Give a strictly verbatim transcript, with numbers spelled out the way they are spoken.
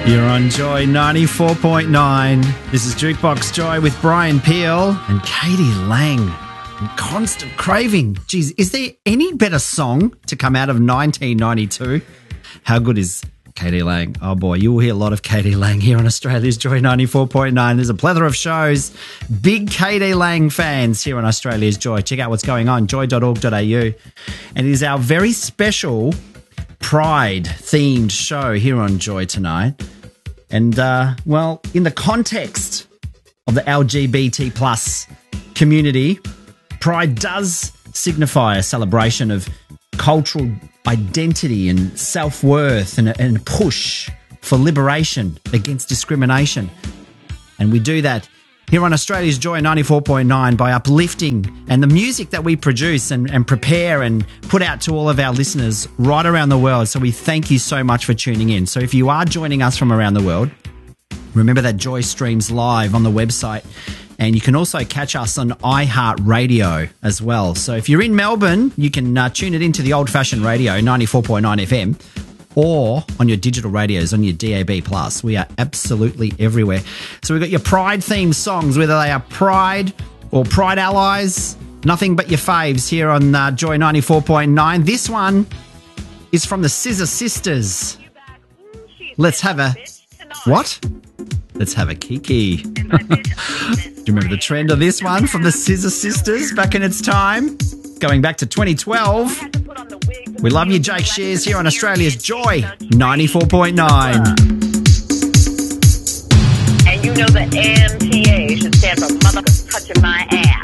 You're on Joy ninety-four point nine. This is Jukebox Joy with Brian Peel and Katie Lang. And Constant Craving. Geez, is there any better song to come out of nineteen ninety-two? How good is Katie Lang? Oh boy, you will hear a lot of Katie Lang here on Australia's Joy ninety-four point nine. There's a plethora of shows. Big Katie Lang fans here on Australia's Joy. Check out what's going on, joy dot org dot a u. And it is our very special Pride-themed show here on Joy tonight. And, uh, well, in the context of the L G B T plus community, Pride does signify a celebration of cultural identity and self-worth and a, and a push for liberation against discrimination. And we do that here on Australia's Joy ninety-four point nine by uplifting and the music that we produce and, and prepare and put out to all of our listeners right around the world. So we thank you so much for tuning in. So if you are joining us from around the world, remember that Joy streams live on the website, and you can also catch us on iHeartRadio as well. So if you're in Melbourne, you can uh, tune it into the old-fashioned radio, ninety-four point nine F M, or on your digital radios, on your D A B plus. We are absolutely everywhere. So we've got your Pride-themed songs, whether they are Pride or Pride Allies, nothing but your faves here on uh, Joy ninety-four point nine. This one is from the Scissor Sisters. Let's have a... What? Let's have a kiki. Do you remember the trend of this one from the Scissor Sisters back in its time? Going back to twenty twelve. We love you, Jake Shears, here on Australia's Joy ninety-four point nine. And you know the M T A should stand for mother touching my ass.